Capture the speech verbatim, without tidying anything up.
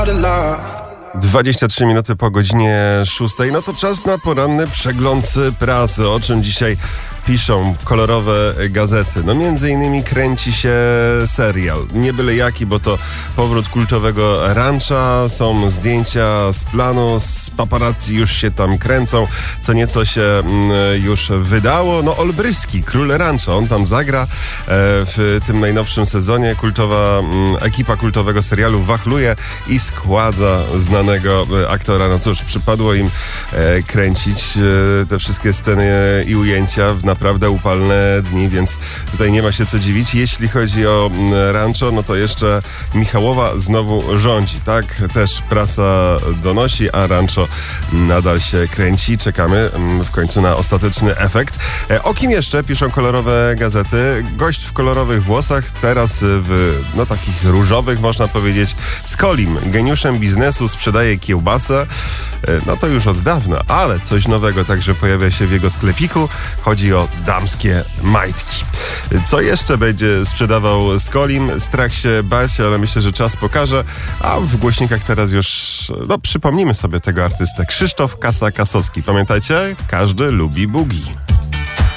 out of love. dwadzieścia trzy minuty po godzinie szóstej, no to czas na poranny przegląd prasy. O czym dzisiaj piszą kolorowe gazety? No między innymi kręci się serial. Nie byle jaki, bo to powrót kultowego Rancha. Są zdjęcia z planu, z paparazzi już się tam kręcą. Co nieco się mm, już wydało. No Olbryski, król Rancha, on tam zagra e, w tym najnowszym sezonie. Kultowa mm, ekipa kultowego serialu wachluje i składza znanego e, aktora. No cóż, przypadło im e, kręcić e, te wszystkie sceny i ujęcia w naprawdę upalne dni, więc tutaj nie ma się co dziwić. Jeśli chodzi o Rancho, no to jeszcze Michałowa znowu rządzi, tak? Też prasa donosi, a Rancho nadal się kręci. Czekamy w końcu na ostateczny efekt. O kim jeszcze piszą kolorowe gazety? Gość w kolorowych włosach, teraz w no takich różowych, można powiedzieć. Skolim, geniuszem biznesu, sprzedaje kiełbasę. No to już od dawna, ale coś nowego także pojawia się w jego sklepiku. Chodzi o damskie majtki. Co jeszcze będzie sprzedawał Skolim? Strach się bać, ale myślę, że czas pokaże. A w głośnikach teraz już, no przypomnimy sobie tego artystę. Krzysztof Kasa-Kasowski. Pamiętajcie? Każdy lubi bugi.